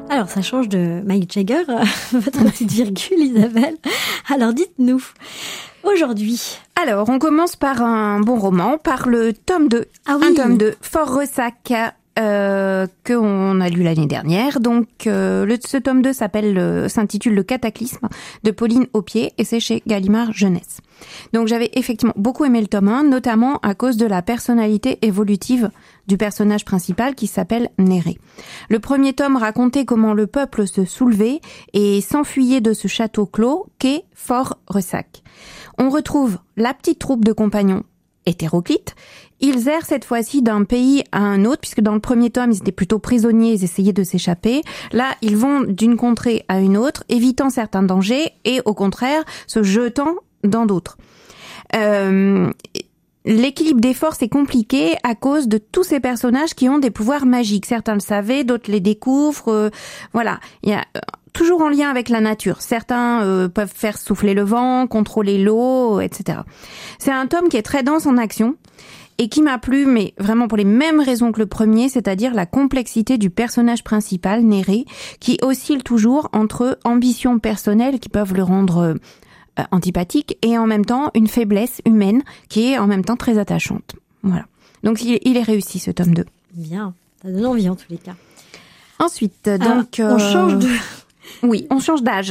Alors, ça change de Mick Jagger, votre petite virgule, Isabelle. Alors, dites-nous, aujourd'hui... Alors, on commence par un bon roman, par le tome 2. Ah oui. Un tome 2, Fort Ressac, qu'on a lu l'année dernière. Donc, ce tome 2 s'intitule Le Cataclysme de Pauline Aupier et c'est chez Gallimard Jeunesse. Donc, j'avais effectivement beaucoup aimé le tome 1, notamment à cause de la personnalité évolutive du personnage principal qui s'appelle Néré. Le premier tome racontait comment le peuple se soulevait et s'enfuyait de ce château clos qu'est Fort Ressac. On retrouve la petite troupe de compagnons hétéroclites. Ils errent cette fois-ci d'un pays à un autre, puisque dans le premier tome, ils étaient plutôt prisonniers, ils essayaient de s'échapper. Là, ils vont d'une contrée à une autre, évitant certains dangers et, au contraire, se jetant dans d'autres. L'équilibre des forces est compliqué à cause de tous ces personnages qui ont des pouvoirs magiques. Certains le savaient, d'autres les découvrent. Voilà, il y a toujours en lien avec la nature. Certains peuvent faire souffler le vent, contrôler l'eau, etc. C'est un tome qui est très dense en action et qui m'a plu, mais vraiment pour les mêmes raisons que le premier, c'est-à-dire la complexité du personnage principal, Néré, qui oscille toujours entre ambitions personnelles qui peuvent le rendre antipathique et en même temps une faiblesse humaine qui est en même temps très attachante. Voilà. Donc il est réussi ce tome 2. Bien, ça donne envie en tous les cas. Ensuite, donc... on change de... Oui, on change d'âge.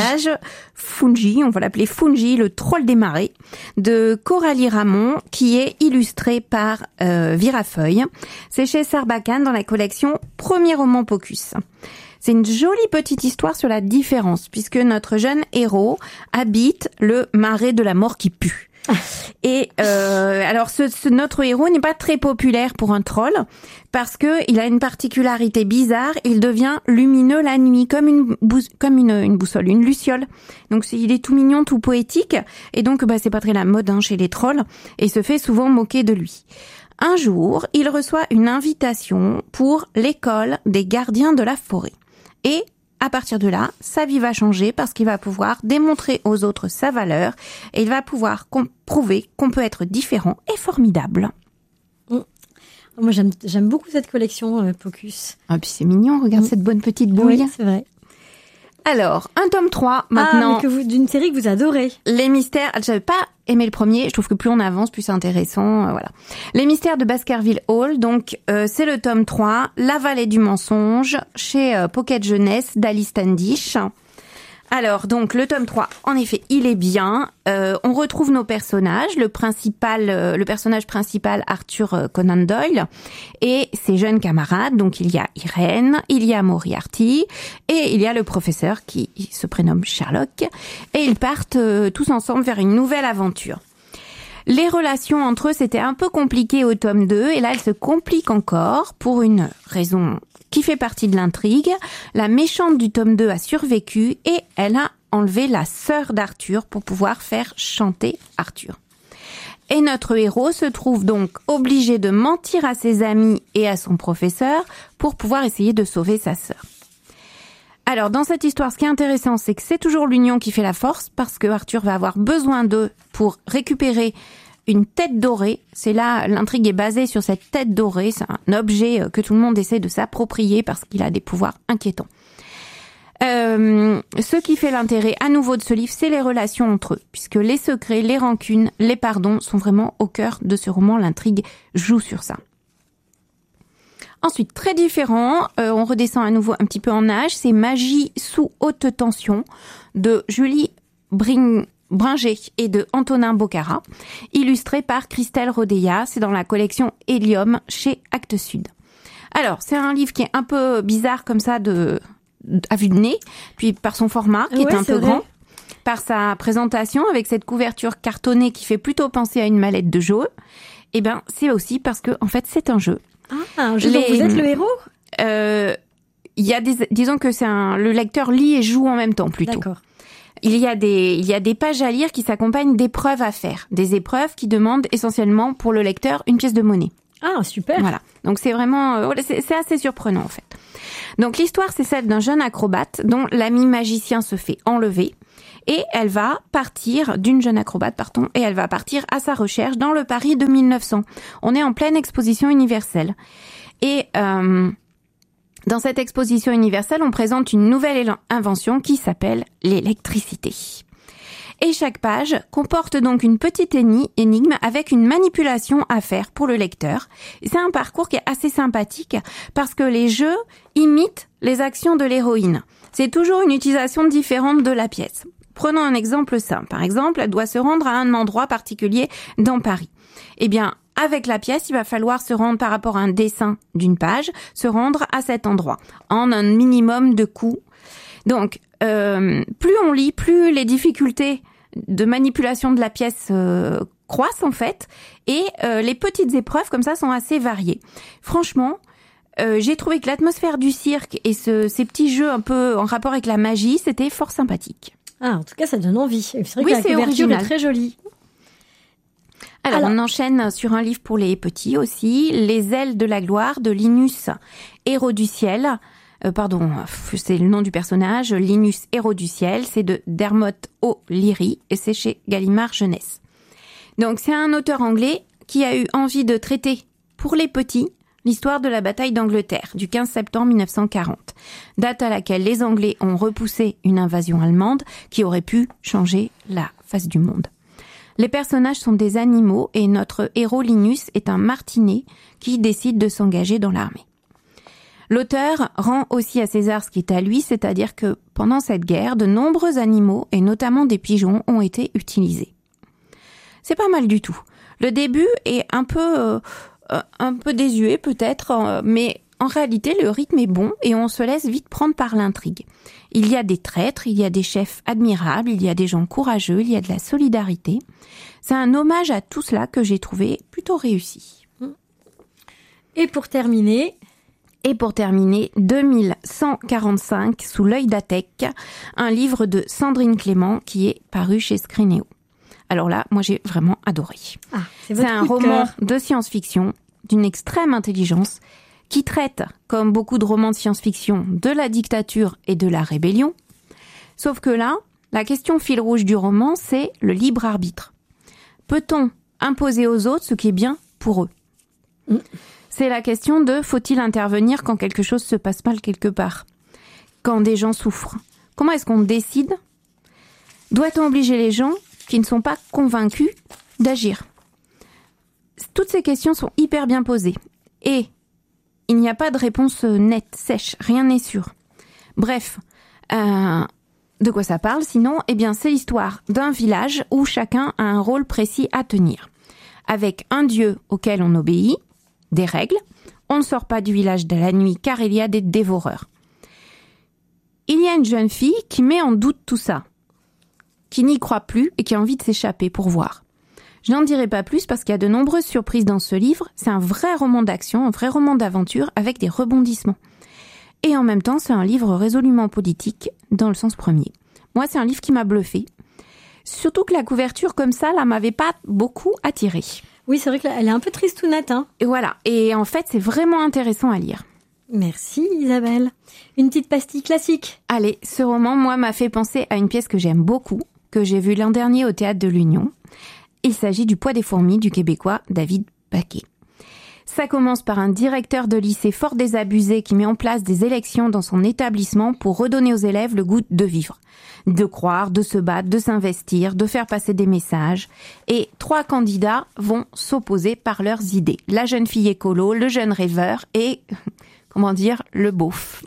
Fungi, on va l'appeler Fungi, le troll des marais, de Coralie Ramon, qui est illustré par Virafeuille. C'est chez Sarbacane dans la collection Premier roman Pocus. C'est une jolie petite histoire sur la différence, puisque notre jeune héros habite le marais de la mort qui pue. Et alors notre héros n'est pas très populaire pour un troll parce que il a une particularité bizarre, il devient lumineux la nuit comme une boussole, une luciole. Donc il est tout mignon, tout poétique et donc c'est pas très la mode chez les trolls et se fait souvent moquer de lui. Un jour, il reçoit une invitation pour l'école des gardiens de la forêt. Et à partir de là, sa vie va changer parce qu'il va pouvoir démontrer aux autres sa valeur et il va pouvoir prouver qu'on peut être différent et formidable. Moi, j'aime beaucoup cette collection Pocus. Ah, puis c'est mignon, regarde cette bonne petite boule. Oui, c'est vrai. Alors, un tome 3 maintenant. D'une série que vous adorez. Les mystères, j'avais pas aimé le premier, je trouve que plus on avance, plus c'est intéressant, voilà. Les mystères de Baskerville Hall, donc c'est le tome 3, La vallée du mensonge, chez Pocket Jeunesse d'Alice Standish. Alors, donc, le tome 3, en effet, il est bien. On retrouve nos personnages. Le personnage principal, Arthur Conan Doyle, et ses jeunes camarades. Donc, il y a Irène, il y a Moriarty, et il y a le professeur qui se prénomme Sherlock. Et ils partent tous ensemble vers une nouvelle aventure. Les relations entre eux, c'était un peu compliqué au tome 2, et là, elles se compliquent encore pour une raison qui fait partie de l'intrigue. La méchante du tome 2 a survécu et elle a enlevé la sœur d'Arthur pour pouvoir faire chanter Arthur. Et notre héros se trouve donc obligé de mentir à ses amis et à son professeur pour pouvoir essayer de sauver sa sœur. Alors, dans cette histoire, ce qui est intéressant, c'est que c'est toujours l'union qui fait la force parce que Arthur va avoir besoin d'eux pour récupérer une tête dorée. C'est là, l'intrigue est basée sur cette tête dorée. C'est un objet que tout le monde essaie de s'approprier parce qu'il a des pouvoirs inquiétants. Ce qui fait l'intérêt à nouveau de ce livre, c'est les relations entre eux, puisque les secrets, les rancunes, les pardons sont vraiment au cœur de ce roman. L'intrigue joue sur ça. Ensuite, très différent, on redescend à nouveau un petit peu en âge, c'est Magie sous haute tension de Julie Bringer et de Antonin Bocara, illustré par Christelle Rodeya. C'est dans la collection Hélium chez Actes Sud. Alors, c'est un livre qui est un peu bizarre comme ça à vue de nez, puis par son format qui est un peu grand, par sa présentation avec cette couverture cartonnée qui fait plutôt penser à une mallette de jeu. Et c'est aussi parce que en fait c'est un jeu. Ah, un jeu dont vous êtes le héros. Il y a disons que le lecteur lit et joue en même temps plutôt. D'accord. Il y a des pages à lire qui s'accompagnent d'épreuves à faire, des épreuves qui demandent essentiellement pour le lecteur une pièce de monnaie. Ah, super. Voilà. Donc c'est vraiment c'est assez surprenant en fait. Donc l'histoire c'est celle d'un jeune acrobate dont l'ami magicien se fait enlever et elle va partir et elle va partir à sa recherche dans le Paris de 1900. On est en pleine exposition universelle. Et Dans cette exposition universelle, on présente une nouvelle invention qui s'appelle l'électricité. Et chaque page comporte donc une petite énigme avec une manipulation à faire pour le lecteur. C'est un parcours qui est assez sympathique parce que les jeux imitent les actions de l'héroïne. C'est toujours une utilisation différente de la pièce. Prenons un exemple simple. Par exemple, elle doit se rendre à un endroit particulier dans Paris. Eh bien, avec la pièce, il va falloir se rendre par rapport à un dessin d'une page, se rendre à cet endroit en un minimum de coups. Donc, plus on lit, plus les difficultés de manipulation de la pièce croissent en fait, et les petites épreuves comme ça sont assez variées. Franchement, j'ai trouvé que l'atmosphère du cirque et ces petits jeux un peu en rapport avec la magie, c'était fort sympathique. Ah, en tout cas, ça donne envie. C'est vrai oui, que la couverture original. est très jolie. Alors, on enchaîne sur un livre pour les petits aussi, Les ailes de la gloire de Linus Héros du ciel. C'est le nom du personnage, Linus Héros du ciel, c'est de Dermot O'Leary et c'est chez Gallimard Jeunesse. Donc c'est un auteur anglais qui a eu envie de traiter pour les petits l'histoire de la bataille d'Angleterre du 15 septembre 1940, date à laquelle les Anglais ont repoussé une invasion allemande qui aurait pu changer la face du monde. Les personnages sont des animaux et notre héros Linus est un martinet qui décide de s'engager dans l'armée. L'auteur rend aussi à César ce qui est à lui, c'est-à-dire que pendant cette guerre, de nombreux animaux, et notamment des pigeons, ont été utilisés. C'est pas mal du tout. Le début est un peu désuet peut-être, mais en réalité le rythme est bon et on se laisse vite prendre par l'intrigue. Il y a des traîtres, il y a des chefs admirables, il y a des gens courageux, il y a de la solidarité. C'est un hommage à tout cela que j'ai trouvé plutôt réussi. Et pour terminer, 2145, Sous l'œil d'Athèques, un livre de Sandrine Clément qui est paru chez Scrinéo. Alors là, moi j'ai vraiment adoré. Ah, c'est un roman de science-fiction d'une extrême intelligence qui traite, comme beaucoup de romans de science-fiction, de la dictature et de la rébellion. Sauf que là, la question fil rouge du roman, c'est le libre arbitre. Peut-on imposer aux autres ce qui est bien pour eux ? C'est la question de faut-il intervenir quand quelque chose se passe mal quelque part ? Quand des gens souffrent ? Comment est-ce qu'on décide ? Doit-on obliger les gens qui ne sont pas convaincus d'agir ? Toutes ces questions sont hyper bien posées. Et il n'y a pas de réponse nette, sèche, rien n'est sûr. Bref, de quoi ça parle sinon ? Eh bien, c'est l'histoire d'un village où chacun a un rôle précis à tenir. Avec un dieu auquel on obéit, des règles, on ne sort pas du village de la nuit car il y a des dévoreurs. Il y a une jeune fille qui met en doute tout ça, qui n'y croit plus et qui a envie de s'échapper pour voir. Je n'en dirai pas plus parce qu'il y a de nombreuses surprises dans ce livre. C'est un vrai roman d'action, un vrai roman d'aventure avec des rebondissements. Et en même temps, c'est un livre résolument politique dans le sens premier. Moi, c'est un livre qui m'a bluffé. Surtout que la couverture comme ça, là, m'avait pas beaucoup attirée. Oui, c'est vrai qu'elle est un peu tristounette, hein. Et voilà. Et en fait, c'est vraiment intéressant à lire. Merci Isabelle. Une petite pastille classique. Allez, ce roman, moi, m'a fait penser à une pièce que j'aime beaucoup, que j'ai vue l'an dernier au Théâtre de l'Union. Il s'agit du Poids des fourmis du Québécois David Paquet. Ça commence par un directeur de lycée fort désabusé qui met en place des élections dans son établissement pour redonner aux élèves le goût de vivre, de croire, de se battre, de s'investir, de faire passer des messages. Et 3 candidats vont s'opposer par leurs idées. La jeune fille écolo, le jeune rêveur et, le beauf.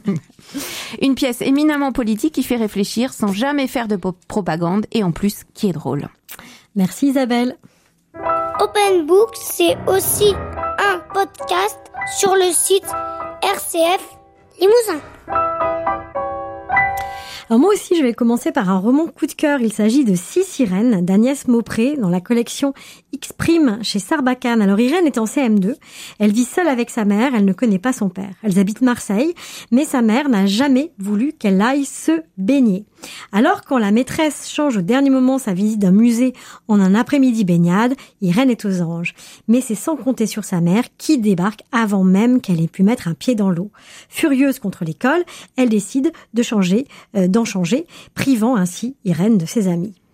Une pièce éminemment politique qui fait réfléchir sans jamais faire de propagande et en plus qui est drôle. Merci Isabelle. Open Book, c'est aussi un podcast sur le site RCF Limousin. Alors moi aussi, je vais commencer par un roman coup de cœur. Il s'agit de 6 sirènes d'Agnès Maupré dans la collection X-Prime chez Sarbacane. Alors Irène est en CM2. Elle vit seule avec sa mère. Elle ne connaît pas son père. Elles habitent Marseille, mais sa mère n'a jamais voulu qu'elle aille se baigner. Alors quand la maîtresse change au dernier moment sa visite d'un musée en un après-midi baignade, Irène est aux anges. Mais c'est sans compter sur sa mère qui débarque avant même qu'elle ait pu mettre un pied dans l'eau. Furieuse contre l'école, elle décide d'en changer, privant ainsi Irène de ses amis.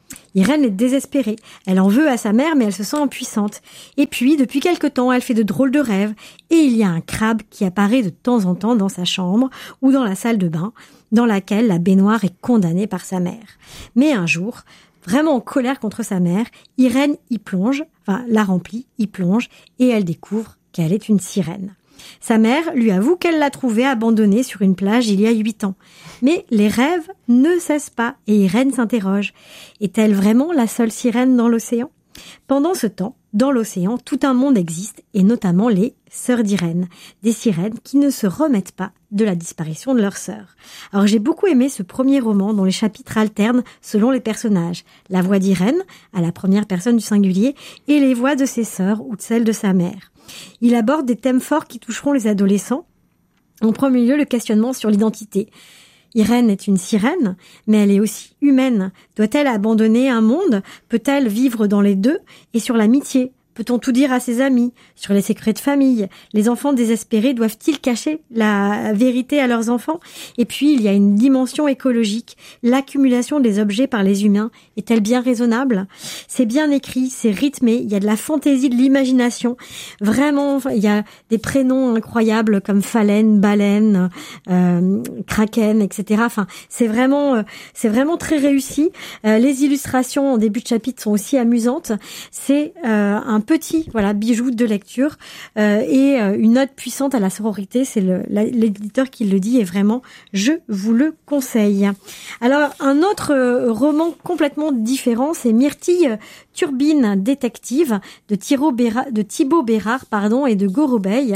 Irène est désespérée. Elle en veut à sa mère, mais elle se sent impuissante. Et puis, depuis quelque temps, elle fait de drôles de rêves. Et il y a un crabe qui apparaît de temps en temps dans sa chambre ou dans la salle de bain, dans laquelle la baignoire est condamnée par sa mère. Mais un jour, vraiment en colère contre sa mère, Irène y plonge, la remplit, y plonge, et elle découvre qu'elle est une sirène. Sa mère lui avoue qu'elle l'a trouvée abandonnée sur une plage il y a 8 ans. Mais les rêves ne cessent pas et Irène s'interroge. Est-elle vraiment la seule sirène dans l'océan ? Pendant ce temps, dans l'océan, tout un monde existe et notamment les sœurs d'Irène, des sirènes qui ne se remettent pas de la disparition de leur sœur. Alors j'ai beaucoup aimé ce premier roman dont les chapitres alternent selon les personnages. La voix d'Irène, à la première personne du singulier, et les voix de ses sœurs ou de celles de sa mère. Il aborde des thèmes forts qui toucheront les adolescents. En premier lieu, le questionnement sur l'identité. Irène est une sirène, mais elle est aussi humaine. Doit-elle abandonner un monde ? Peut-elle vivre dans les deux ? Et sur l'amitié ? Peut-on tout dire à ses amis ? Sur les secrets de famille ? Les enfants désespérés doivent-ils cacher la vérité à leurs enfants ? Et puis, il y a une dimension écologique. L'accumulation des objets par les humains est-elle bien raisonnable ? C'est bien écrit, c'est rythmé, il y a de la fantaisie, de l'imagination. Vraiment, il y a des prénoms incroyables comme phalène, baleine, kraken, etc. Enfin, c'est vraiment très réussi. Les illustrations en début de chapitre sont aussi amusantes. C'est un petit bijou de lecture et une note puissante à la sororité, c'est l'éditeur qui le dit et vraiment je vous le conseille. Alors un autre roman complètement différent, c'est Myrtille Turbine détective de Thibaut Bérard et de Gorobeil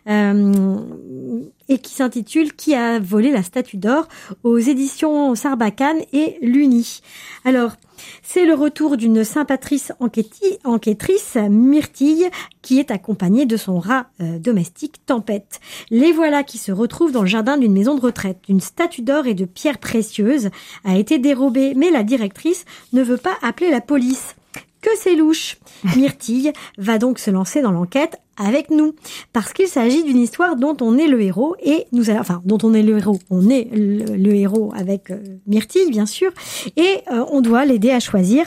et qui s'intitule Qui a volé la statue d'or aux éditions Sarbacane et l'Uni. Alors c'est le retour d'une sympatrice enquêtrice, Myrtille, qui est accompagnée de son rat domestique, Tempête. Les voilà qui se retrouvent dans le jardin d'une maison de retraite. Une statue d'or et de pierres précieuses a été dérobée, mais la directrice ne veut pas appeler la police. Que c'est louche. Myrtille va donc se lancer dans l'enquête avec nous, parce qu'il s'agit d'une histoire dont on est le héros et on est le héros avec Myrtille bien sûr, et on doit l'aider à choisir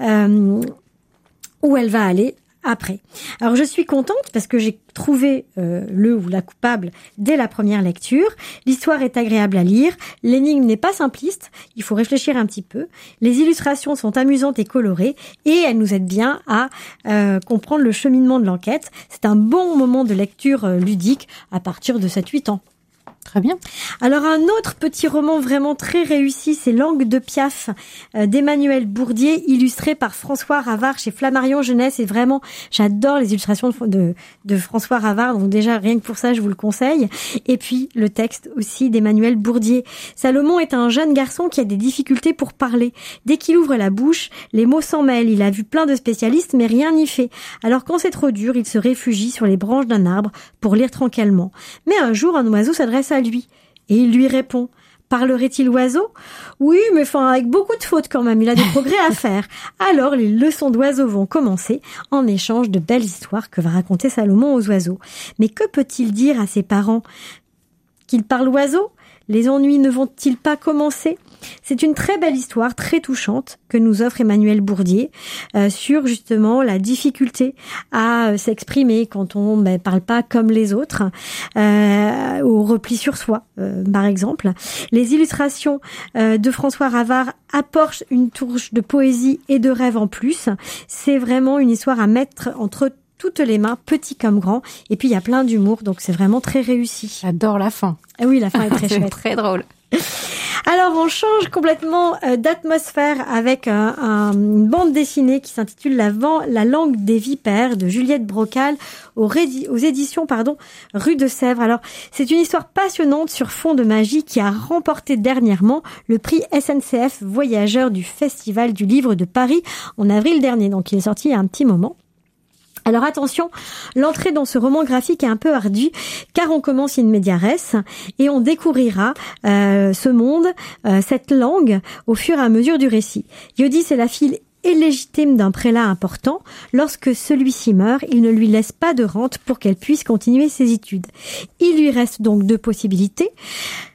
où elle va aller après. Alors je suis contente parce que j'ai trouvé le ou la coupable dès la première lecture. L'histoire est agréable à lire, l'énigme n'est pas simpliste, il faut réfléchir un petit peu. Les illustrations sont amusantes et colorées et elles nous aident bien à comprendre le cheminement de l'enquête. C'est un bon moment de lecture ludique à partir de 7-8 ans. Très bien. Alors un autre petit roman vraiment très réussi, c'est Langue de Piaf d'Emmanuel Bourdier, illustré par François Ravard chez Flammarion Jeunesse. Et vraiment, j'adore les illustrations de François Ravard, donc déjà rien que pour ça, je vous le conseille. Et puis le texte aussi d'Emmanuel Bourdier. Salomon est un jeune garçon qui a des difficultés pour parler. Dès qu'il ouvre la bouche, les mots s'en mêlent. Il a vu plein de spécialistes, mais rien n'y fait. Alors quand c'est trop dur, il se réfugie sur les branches d'un arbre pour lire tranquillement. Mais un jour, un oiseau s'adresse à lui et il lui répond: parlerait-il oiseau ? Oui, mais avec beaucoup de fautes quand même, il a des progrès à faire. Alors les leçons d'oiseaux vont commencer en échange de belles histoires que va raconter Salomon aux oiseaux. Mais que peut-il dire à ses parents ? Qu'il parle oiseau ? Les ennuis ne vont-ils pas commencer ? C'est une très belle histoire, très touchante, que nous offre Emmanuel Bourdier sur justement la difficulté à s'exprimer quand on parle pas comme les autres, au repli sur soi, par exemple. Les illustrations de François Ravard apportent une touche de poésie et de rêve en plus. C'est vraiment une histoire à mettre entre toutes les mains, petit comme grand. Et puis, il y a plein d'humour, donc c'est vraiment très réussi. J'adore la fin. Ah oui, la fin est très chouette. C'est très drôle. Alors, on change complètement d'atmosphère avec une bande dessinée qui s'intitule La langue des vipères de Juliette Brocal aux éditions Rue de Sèvres. Alors, c'est une histoire passionnante sur fond de magie qui a remporté dernièrement le prix SNCF Voyageurs du Festival du Livre de Paris en avril dernier. Donc, il est sorti il y a un petit moment. Alors attention, l'entrée dans ce roman graphique est un peu ardue car on commence in media res et on découvrira ce monde, cette langue au fur et à mesure du récit. Yodis est la fille illégitime d'un prélat important. Lorsque celui-ci meurt, il ne lui laisse pas de rente pour qu'elle puisse continuer ses études. Il lui reste donc 2 possibilités.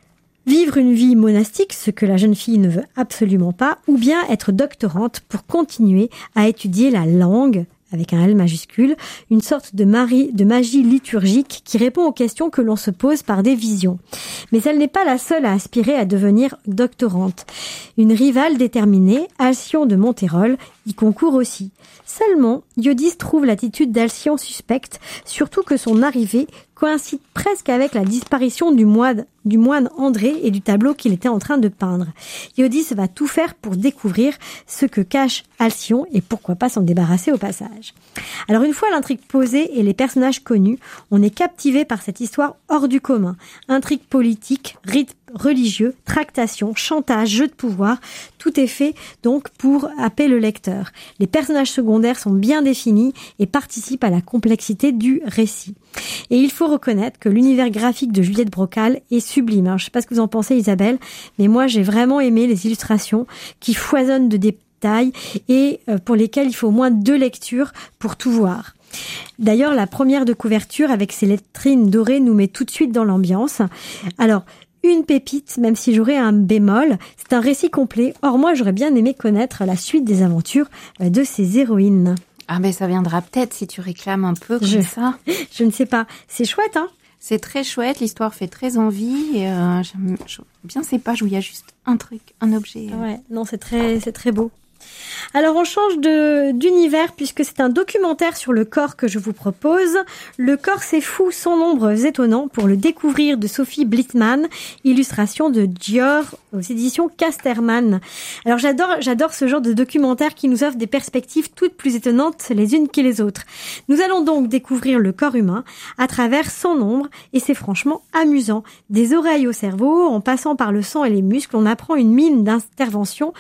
Vivre une vie monastique, ce que la jeune fille ne veut absolument pas, ou bien être doctorante pour continuer à étudier la langue, avec un L majuscule, une sorte de magie liturgique qui répond aux questions que l'on se pose par des visions. Mais elle n'est pas la seule à aspirer à devenir doctorante. Une rivale déterminée, Alcyon de Montérol, y concourt aussi. Seulement, Iodice trouve l'attitude d'Alcyon suspecte, surtout que son arrivée coïncide presque avec la disparition du moine André et du tableau qu'il était en train de peindre. Iodice va tout faire pour découvrir ce que cache Alcyon et pourquoi pas s'en débarrasser au passage. Alors une fois l'intrigue posée et les personnages connus, on est captivé par cette histoire hors du commun. Intrigue politique, rite religieux, tractation, chantage, jeu de pouvoir, tout est fait donc pour happer le lecteur. Les personnages secondaires sont bien définis et participent à la complexité du récit. Et il faut reconnaître que l'univers graphique de Juliette Brocal est sublime. Alors, je ne sais pas ce que vous en pensez, Isabelle, mais moi j'ai vraiment aimé les illustrations qui foisonnent de détails et pour lesquelles il faut au moins 2 lectures pour tout voir. D'ailleurs, la première de couverture avec ses lettrines dorées nous met tout de suite dans l'ambiance. Alors, une pépite, même si j'aurais un bémol, c'est un récit complet. Or, moi, j'aurais bien aimé connaître la suite des aventures de ces héroïnes. Ah, mais ça viendra peut-être si tu réclames un peu comme ça. Je ne sais pas. C'est chouette, hein? C'est très chouette, l'histoire fait très envie. Et, j'aime bien ces pages où il y a juste un truc, un objet. Ouais, non, c'est très beau. Alors on change d'univers puisque c'est un documentaire sur le corps que je vous propose. Le corps c'est fou, son nombre étonnant pour le découvrir de Sophie Blitzmann, illustration de Dior aux éditions Casterman. Alors j'adore ce genre de documentaire qui nous offre des perspectives toutes plus étonnantes les unes que les autres. Nous allons donc découvrir le corps humain à travers son nombre et c'est franchement amusant. Des oreilles au cerveau, en passant par le sang et les muscles, on apprend une mine d'informations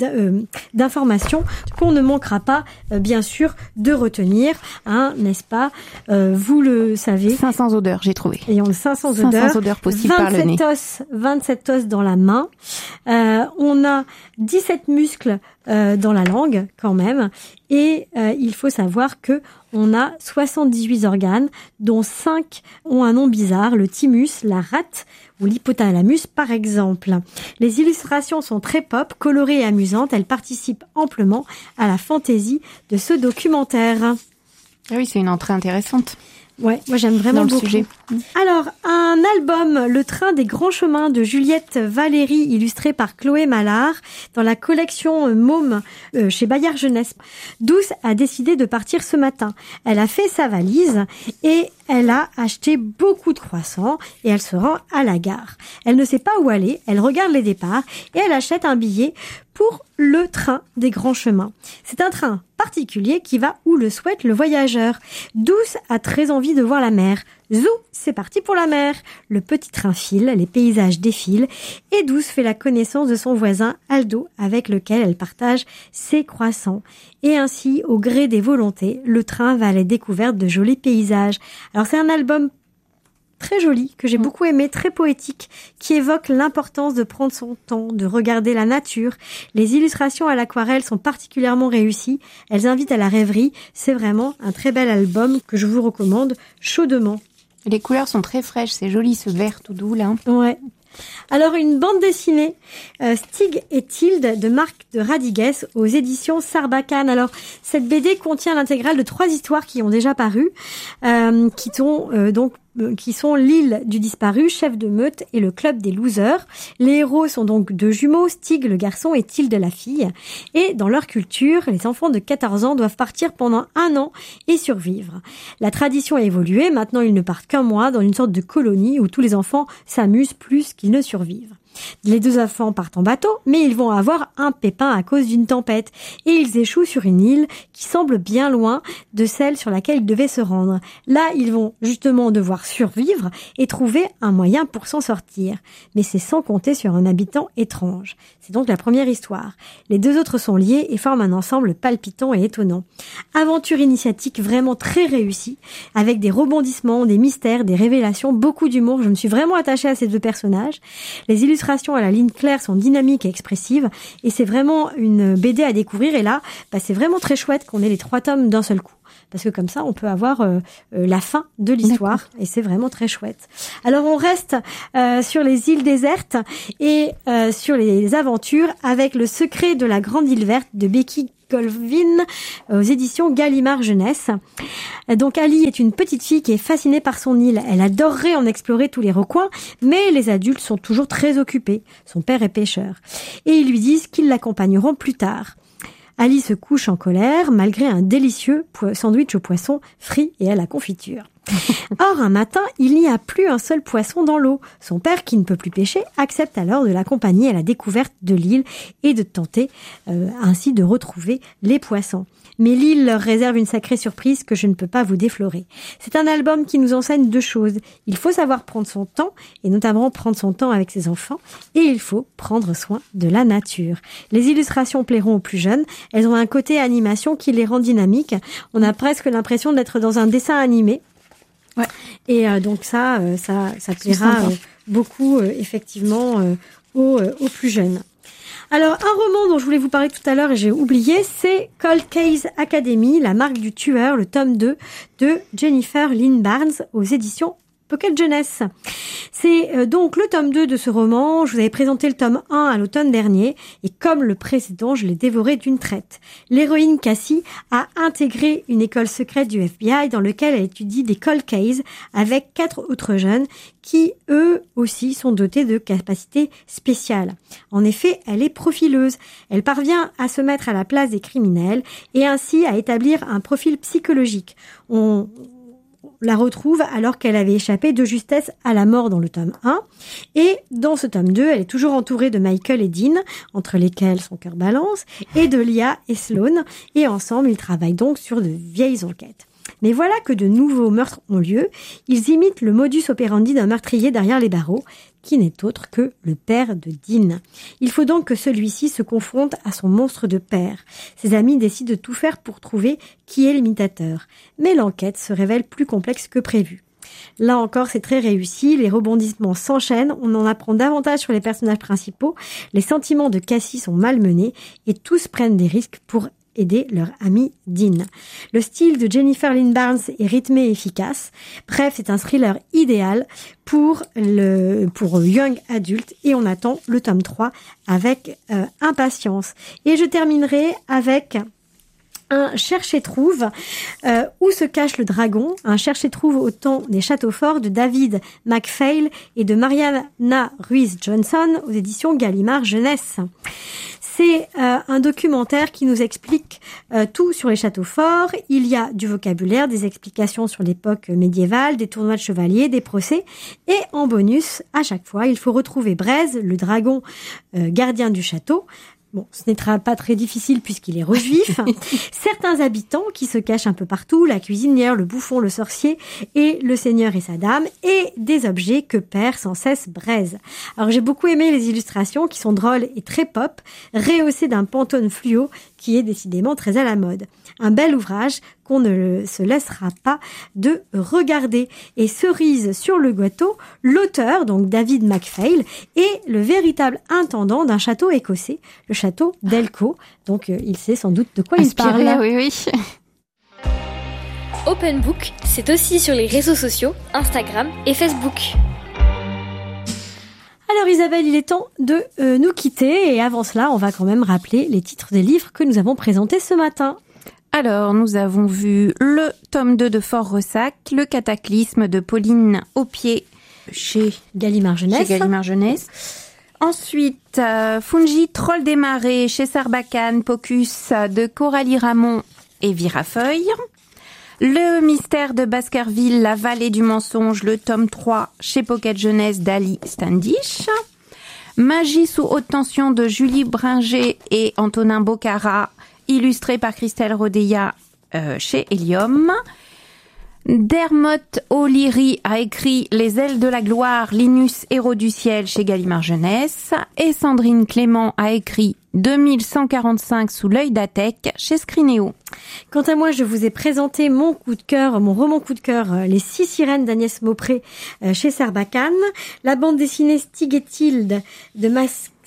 qu'on ne manquera pas, bien sûr, de retenir, hein, n'est-ce pas? Vous le savez. 500 odeurs, j'ai trouvé. Ayant 500 odeurs possibles par le nez. 27 os dans la main. On a 17 muscles dans la langue, quand même. Et il faut savoir que on a 78 organes, dont 5 ont un nom bizarre, le thymus, la rate ou l'hypothalamus par exemple. Les illustrations sont très pop, colorées et amusantes. Elles participent amplement à la fantaisie de ce documentaire. Ah oui, c'est une entrée intéressante. Ouais, moi j'aime vraiment beaucoup. Sujet. Alors, un album, Le Train des Grands Chemins de Juliette Valéry, illustré par Chloé Mallard, dans la collection Môme chez Bayard Jeunesse. Douce a décidé de partir ce matin. Elle a fait sa valise et elle a acheté beaucoup de croissants et elle se rend à la gare. Elle ne sait pas où aller, elle regarde les départs et elle achète un billet pour le train des grands chemins. C'est un train particulier qui va où le souhaite le voyageur. Douce a très envie de voir la mer. Zou, c'est parti pour la mer. Le petit train file, les paysages défilent et Douce fait la connaissance de son voisin Aldo avec lequel elle partage ses croissants. Et ainsi, au gré des volontés, le train va à la découverte de jolis paysages. Alors c'est un album très joli, que j'ai beaucoup aimé, très poétique, qui évoque l'importance de prendre son temps, de regarder la nature. Les illustrations à l'aquarelle sont particulièrement réussies. Elles invitent à la rêverie. C'est vraiment un très bel album que je vous recommande chaudement. Les couleurs sont très fraîches, c'est joli ce vert tout doux là. Ouais. Alors une bande dessinée, Stig et Tilde de Marc de Radigues aux éditions Sarbacane. Alors cette BD contient l'intégrale de 3 histoires qui ont déjà paru, qui sont L'île du disparu, Chef de meute et le club des losers. Les héros sont donc 2 jumeaux, Stig le garçon et Tilde la fille. Et dans leur culture, les enfants de 14 ans doivent partir pendant 1 an et survivre. La tradition a évolué, maintenant ils ne partent qu'1 mois dans une sorte de colonie où tous les enfants s'amusent plus qu'ils ne survivent. Les 2 enfants partent en bateau, mais ils vont avoir un pépin à cause d'une tempête et ils échouent sur une île qui semble bien loin de celle sur laquelle ils devaient se rendre. Là, ils vont justement devoir survivre et trouver un moyen pour s'en sortir. Mais c'est sans compter sur un habitant étrange. C'est donc la première histoire. Les 2 autres sont liés et forment un ensemble palpitant et étonnant. Aventure initiatique vraiment très réussie, avec des rebondissements, des mystères, des révélations, beaucoup d'humour. Je me suis vraiment attachée à ces 2 personnages. Les illustrations à la ligne claire sont dynamiques et expressives et c'est vraiment une BD à découvrir et là, c'est vraiment très chouette qu'on ait les 3 tomes d'un seul coup. parce que comme ça, on peut avoir la fin de l'histoire. D'accord. Et c'est vraiment très chouette. Alors, on reste sur les îles désertes et sur les aventures avec Le secret de la grande île verte de Becky Colvin aux éditions Gallimard Jeunesse. Donc Ali est une petite fille qui est fascinée par son île. Elle adorerait en explorer tous les recoins, mais les adultes sont toujours très occupés. Son père est pêcheur. Et ils lui disent qu'ils l'accompagneront plus tard. Ali se couche en colère malgré un délicieux sandwich au poisson frit et à la confiture. Or, un matin, il n'y a plus un seul poisson dans l'eau. Son père, qui ne peut plus pêcher, accepte alors de l'accompagner à la découverte de l'île et de tenter ainsi de retrouver les poissons. Mais l'île leur réserve une sacrée surprise que je ne peux pas vous déflorer. C'est un album qui nous enseigne 2 choses. Il faut savoir prendre son temps, et notamment prendre son temps avec ses enfants, et il faut prendre soin de la nature. Les illustrations plairont aux plus jeunes. Elles ont un côté animation qui les rend dynamiques. On a presque l'impression d'être dans un dessin animé. Ouais. Et donc ça plaira beaucoup effectivement aux plus jeunes. Alors un roman dont je voulais vous parler tout à l'heure et j'ai oublié, c'est Cold Case Academy, la marque du tueur, le tome 2 de Jennifer Lynn Barnes aux éditions Pocket Jeunesse. C'est donc le tome 2 de ce roman. Je vous avais présenté le tome 1 à l'automne dernier et comme le précédent, je l'ai dévoré d'une traite. L'héroïne Cassie a intégré une école secrète du FBI dans laquelle elle étudie des cold cases avec 4 autres jeunes qui, eux aussi, sont dotés de capacités spéciales. En effet, elle est profileuse. Elle parvient à se mettre à la place des criminels et ainsi à établir un profil psychologique. On la retrouve alors qu'elle avait échappé de justesse à la mort dans le tome 1. Et dans ce tome 2, elle est toujours entourée de Michael et Dean, entre lesquels son cœur balance, et de Lia et Sloane. Et ensemble, ils travaillent donc sur de vieilles enquêtes. Mais voilà que de nouveaux meurtres ont lieu. Ils imitent le modus operandi d'un meurtrier derrière les barreaux, qui n'est autre que le père de Dean. Il faut donc que celui-ci se confronte à son monstre de père. Ses amis décident de tout faire pour trouver qui est l'imitateur. Mais l'enquête se révèle plus complexe que prévu. Là encore, c'est très réussi, les rebondissements s'enchaînent, on en apprend davantage sur les personnages principaux, les sentiments de Cassie sont malmenés et tous prennent des risques pour aider leur ami Dean. Le style de Jennifer Lynn Barnes est rythmé et efficace. Bref, c'est un thriller idéal pour young adultes et on attend le tome 3 avec impatience. Et je terminerai avec un cherche-et-trouve où se cache le dragon, un cherche-et-trouve au temps des châteaux forts de David McPhail et de Mariana Ruiz Johnson aux éditions Gallimard Jeunesse. C'est un documentaire qui nous explique tout sur les châteaux forts. Il y a du vocabulaire, des explications sur l'époque médiévale, des tournois de chevaliers, des procès. Et en bonus, à chaque fois, il faut retrouver Braise, le dragon gardien du château. Bon, ce n'est pas très difficile puisqu'il est rejuif. Certains habitants qui se cachent un peu partout, la cuisinière, le bouffon, le sorcier et le seigneur et sa dame, et des objets que perd sans cesse Braise. Alors j'ai beaucoup aimé les illustrations qui sont drôles et très pop, rehaussées d'un Pantone fluo qui est décidément très à la mode. Un bel ouvrage qu'on ne se laissera pas de regarder. Et cerise sur le gâteau, l'auteur, donc David McPhail, est le véritable intendant d'un château écossais, le château d'Elcho. Donc il sait sans doute de quoi il parle. Oui. Open Book, c'est aussi sur les réseaux sociaux, Instagram et Facebook. Alors Isabelle, il est temps de nous quitter et avant cela, on va quand même rappeler les titres des livres que nous avons présentés ce matin. Alors, nous avons vu le tome 2 de Fort Ressac, le Cataclysme de Pauline Aupier chez Gallimard Jeunesse. Ensuite, Fungi, Troll des Marais chez Sarbacane, Pocus de Coralie Ramon et Virafeuille. Le mystère de Baskerville, La vallée du mensonge, le tome 3 chez Pocket Jeunesse d'Ali Standish. Magie sous haute tension de Julie Bringer et Antonin Bocara, illustré par Christelle Rodeya chez Helium. Dermot O'Leary a écrit Les ailes de la gloire, Linus, héros du ciel chez Gallimard Jeunesse. Et Sandrine Clément a écrit 2145 sous l'œil d'Atec chez Scrinéo. Quant à moi, je vous ai présenté mon roman coup de cœur, Les 6 sirènes d'Agnès Maupré chez Sarbacane, la bande dessinée Stig et Tilde de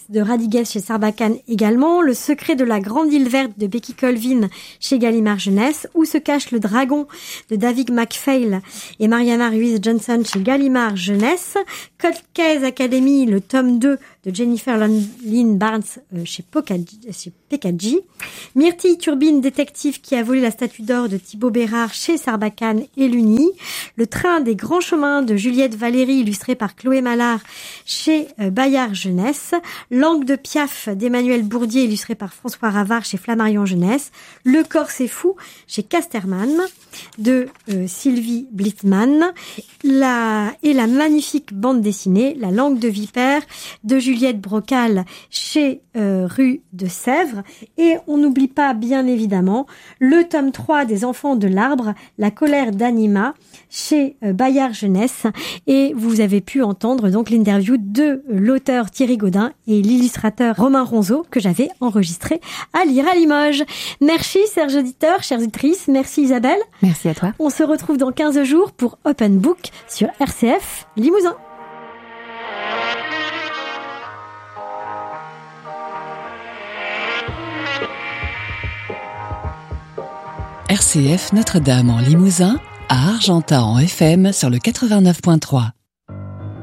de Radigues chez Sarbacane également, Le secret de la grande île verte de Becky Colvin chez Gallimard Jeunesse, Où se cache le dragon de David McPhail et Mariana Ruiz Johnson chez Gallimard Jeunesse, Cold Case Academy, le tome 2 de Jennifer Lynn Barnes chez Pekadji, Myrtille Turbine détective qui a volé la statue d'or de Thibaut Bérard chez Sarbacane et l'Uni, Le train des grands chemins de Juliette Valéry illustré par Chloé Mallard chez Bayard Jeunesse, Langue de Piaf d'Emmanuel Bourdier illustré par François Ravard chez Flammarion Jeunesse, Le corps c'est fou chez Casterman de Sylvie Blitzmann, la magnifique bande dessinée La langue de vipère de Juliette Brocal chez Rue de Sèvres, et on n'oublie pas bien évidemment le tome 3 des Enfants de l'arbre, La colère d'Anima chez Bayard Jeunesse, et vous avez pu entendre donc l'interview de l'auteur Thierry Gaudin et l'illustrateur Romain Ronzeau que j'avais enregistré à Lire à Limoges. Merci chers auditeurs, chères auditrices, merci Isabelle. Merci à toi. On se retrouve dans 15 jours pour Open Book sur RCF Limousin. RCF Notre-Dame en Limousin, à Argentat en FM sur le 89.3.